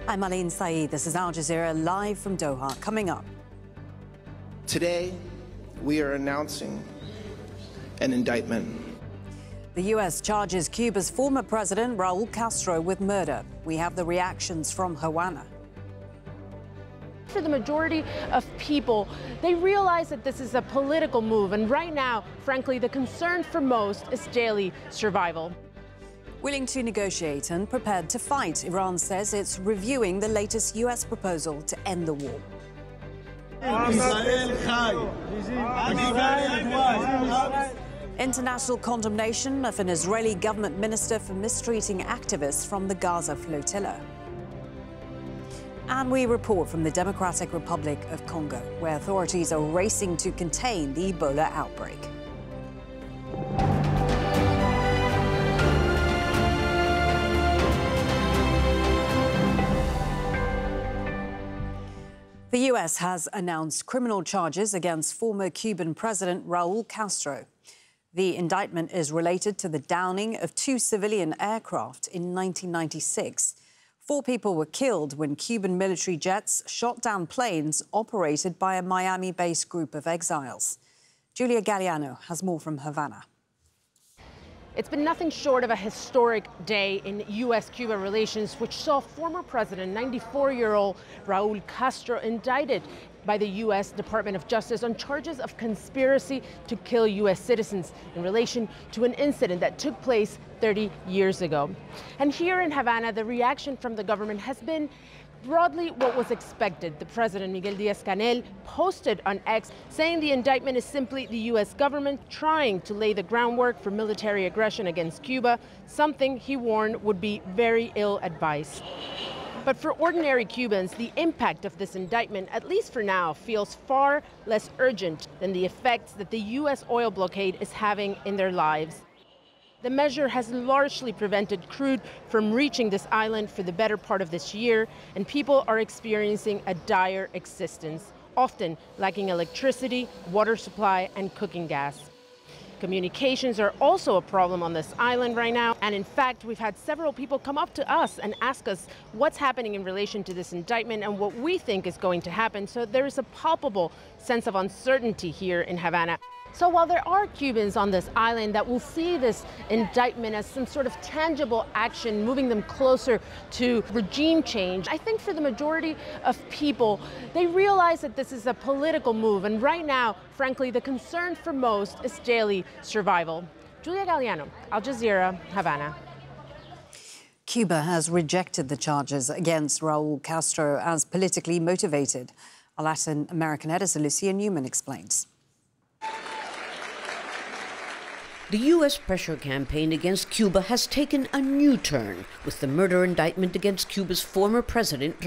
I'm Aline Saeed. This is Al Jazeera live from Doha. Coming up. Today, we are announcing an indictment. The U.S. charges Cuba's former president, Raul Castro, with murder. We have the reactions from Havana. For the majority of people, they realize that this is a political move. And right now, frankly, the concern for most is daily survival. Willing to negotiate and prepared to fight, Iran says it's reviewing the latest U.S. proposal to end the war. International condemnation of an Israeli government minister for mistreating activists from the Gaza flotilla. And we report from the Democratic Republic of Congo, where authorities are racing to contain the Ebola outbreak. The U.S. has announced criminal charges against former Cuban President Raul Castro. The indictment is related to the downing of 2 civilian aircraft in 1996. 4 people were killed when Cuban military jets shot down planes operated by a Miami-based group of exiles. Julia Galliano has more from Havana. It's been nothing short of a historic day in U.S.-Cuba relations, which saw former President, 94-year-old Raul Castro, indicted by the U.S. Department of Justice on charges of conspiracy to kill U.S. citizens in relation to an incident that took place 30 years ago. And here in Havana, the reaction from the government has been broadly what was expected. The president, Miguel Díaz-Canel, posted on X saying the indictment is simply the U.S. government trying to lay the groundwork for military aggression against Cuba, something he warned would be very ill-advised. But for ordinary Cubans, the impact of this indictment, at least for now, feels far less urgent than the effects that the U.S. oil blockade is having in their lives. The measure has largely prevented crude from reaching this island for the better part of this year, and people are experiencing a dire existence, often lacking electricity, water supply, and cooking gas. Communications are also a problem on this island right now, and in fact, we've had several people come up to us and ask us what's happening in relation to this indictment and what we think is going to happen. So there is a palpable sense of uncertainty here in Havana. So while there are Cubans on this island that will see this indictment as some sort of tangible action, moving them closer to regime change, I think for the majority of people, they realize that this is a political move. And right now, frankly, the concern for most is daily survival. Julia Galliano, Al Jazeera, Havana. Cuba has rejected the charges against Raul Castro as politically motivated. Our Latin American editor, Lucia Newman, explains. The U.S. pressure campaign against Cuba has taken a new turn with the murder indictment against Cuba's former president,